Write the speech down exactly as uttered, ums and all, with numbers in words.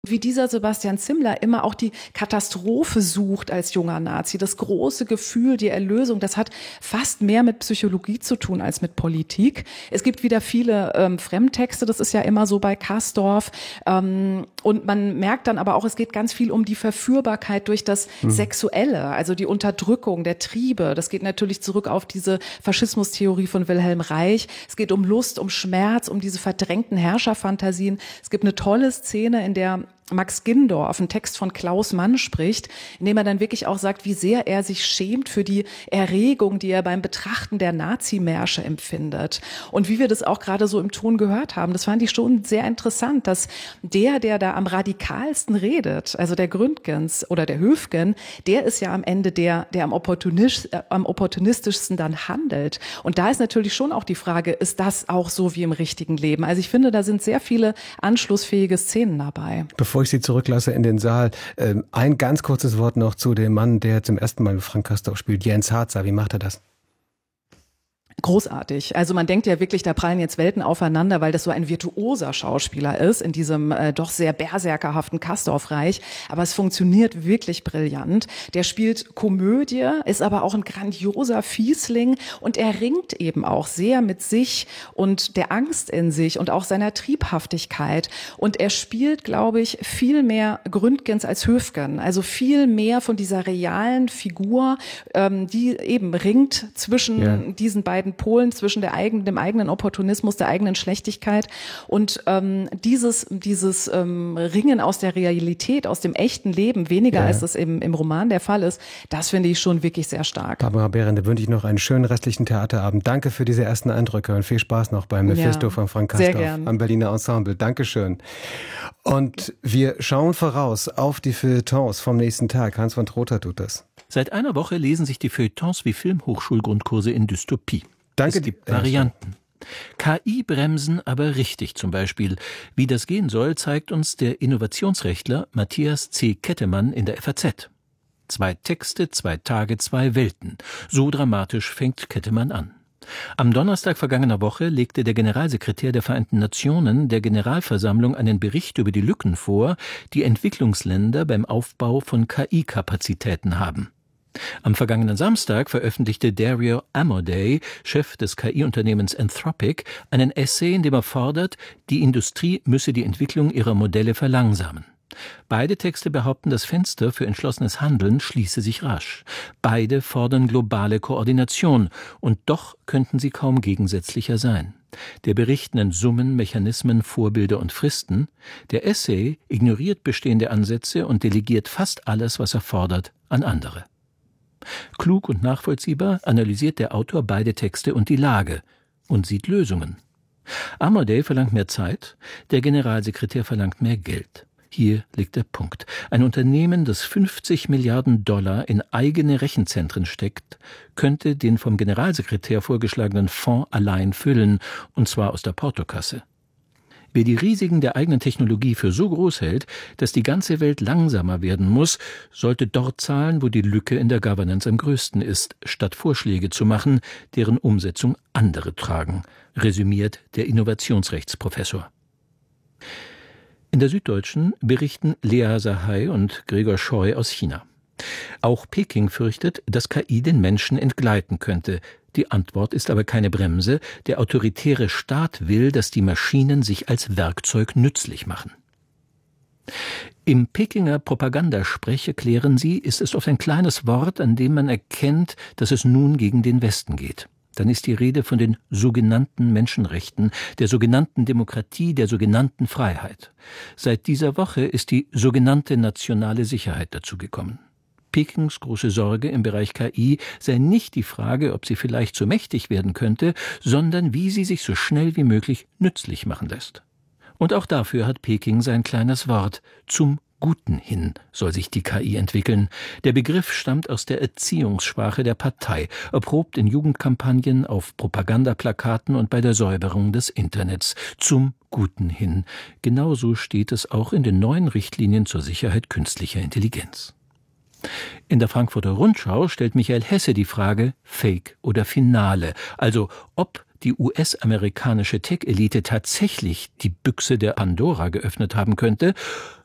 Wie dieser Sebastian Zimmler immer auch die Katastrophe sucht als junger Nazi, das große Gefühl, die Erlösung, das hat fast mehr mit Psychologie zu tun als mit Politik. Es gibt wieder viele ähm, Fremdtexte, das ist ja immer so bei Kastorf. Ähm, und man merkt dann aber auch, es geht ganz viel um die Verführbarkeit durch das mhm. Sexuelle, also die Unterdrückung der Triebe. Das geht natürlich zurück auf diese Faschismustheorie von Wilhelm Reich. Es geht um Lust, um Schmerz, um diese verdrängten Herrscherfantasien. Es gibt eine tolle Szene, in der Max Gindorf einen Text von Klaus Mann spricht, in dem er dann wirklich auch sagt, wie sehr er sich schämt für die Erregung, die er beim Betrachten der Nazimärsche empfindet. Und wie wir das auch gerade so im Ton gehört haben, das fand ich schon sehr interessant, dass der, der da am radikalsten redet, also der Gründgens oder der Höfgen, der ist ja am Ende der, der am, opportunistisch, äh, am opportunistischsten dann handelt. Und da ist natürlich schon auch die Frage, ist das auch so wie im richtigen Leben? Also ich finde, da sind sehr viele anschlussfähige Szenen dabei. Bevor ich Sie zurücklasse in den Saal, ein ganz kurzes Wort noch zu dem Mann, der zum ersten Mal mit Frank Kastorf spielt, Jens Harzer. Wie macht er das? Großartig. Also man denkt ja wirklich, da prallen jetzt Welten aufeinander, weil das so ein virtuoser Schauspieler ist in diesem äh, doch sehr berserkerhaften Kastorf-Reich. Aber es funktioniert wirklich brillant. Der spielt Komödie, ist aber auch ein grandioser Fiesling und er ringt eben auch sehr mit sich und der Angst in sich und auch seiner Triebhaftigkeit. Und er spielt, glaube ich, viel mehr Gründgens als Höfgen. Also viel mehr von dieser realen Figur, ähm, die eben ringt zwischen ja. diesen beiden Polen, zwischen der eigenen, dem eigenen Opportunismus, der eigenen Schlechtigkeit und ähm, dieses dieses ähm, Ringen aus der Realität, aus dem echten Leben, weniger ja. als das im, im Roman der Fall ist, das finde ich schon wirklich sehr stark. Barbara Behrende, wünsche ich noch einen schönen restlichen Theaterabend. Danke für diese ersten Eindrücke und viel Spaß noch beim Mephisto ja, von Frank Kastorf am Berliner Ensemble. Dankeschön. Und wir schauen voraus auf die Feuilletons vom nächsten Tag. Hans von Trotha tut das. Seit einer Woche lesen sich die Feuilletons wie Filmhochschulgrundkurse in Dystopie. Danke. Es gibt Varianten. K I-Bremsen aber richtig zum Beispiel. Wie das gehen soll, zeigt uns der Innovationsrechtler Matthias C. Kettemann in der F A Z. Zwei Texte, zwei Tage, zwei Welten. So dramatisch fängt Kettemann an. Am Donnerstag vergangener Woche legte der Generalsekretär der Vereinten Nationen der Generalversammlung einen Bericht über die Lücken vor, die Entwicklungsländer beim Aufbau von K I-Kapazitäten haben. Am vergangenen Samstag veröffentlichte Dario Amodei, Chef des K I-Unternehmens Anthropic, einen Essay, in dem er fordert, die Industrie müsse die Entwicklung ihrer Modelle verlangsamen. Beide Texte behaupten, das Fenster für entschlossenes Handeln schließe sich rasch. Beide fordern globale Koordination, und doch könnten sie kaum gegensätzlicher sein. Der Bericht nennt Summen, Mechanismen, Vorbilder und Fristen. Der Essay ignoriert bestehende Ansätze und delegiert fast alles, was er fordert, an andere. Klug und nachvollziehbar analysiert der Autor beide Texte und die Lage und sieht Lösungen. Amodei verlangt mehr Zeit, der Generalsekretär verlangt mehr Geld. Hier liegt der Punkt. Ein Unternehmen, das fünfzig Milliarden Dollar in eigene Rechenzentren steckt, könnte den vom Generalsekretär vorgeschlagenen Fonds allein füllen, und zwar aus der Portokasse. Wer die Risiken der eigenen Technologie für so groß hält, dass die ganze Welt langsamer werden muss, sollte dort zahlen, wo die Lücke in der Governance am größten ist, statt Vorschläge zu machen, deren Umsetzung andere tragen, resümiert der Innovationsrechtsprofessor. In der Süddeutschen berichten Lea Sahai und Gregor Scheu aus China. Auch Peking fürchtet, dass K I den Menschen entgleiten könnte. Die Antwort ist aber keine Bremse. Der autoritäre Staat will, dass die Maschinen sich als Werkzeug nützlich machen. Im Pekinger Propagandasprech, erklären sie, ist es oft ein kleines Wort, an dem man erkennt, dass es nun gegen den Westen geht. Dann ist die Rede von den sogenannten Menschenrechten, der sogenannten Demokratie, der sogenannten Freiheit. Seit dieser Woche ist die sogenannte nationale Sicherheit dazugekommen. Pekings große Sorge im Bereich K I sei nicht die Frage, ob sie vielleicht so mächtig werden könnte, sondern wie sie sich so schnell wie möglich nützlich machen lässt. Und auch dafür hat Peking sein kleines Wort. Zum Guten hin soll sich die K I entwickeln. Der Begriff stammt aus der Erziehungssprache der Partei, erprobt in Jugendkampagnen, auf Propagandaplakaten und bei der Säuberung des Internets. Zum Guten hin. Genauso steht es auch in den neuen Richtlinien zur Sicherheit künstlicher Intelligenz. In der Frankfurter Rundschau stellt Michael Hesse die Frage Fake oder Finale, also ob die U S-amerikanische Tech-Elite tatsächlich die Büchse der Pandora geöffnet haben könnte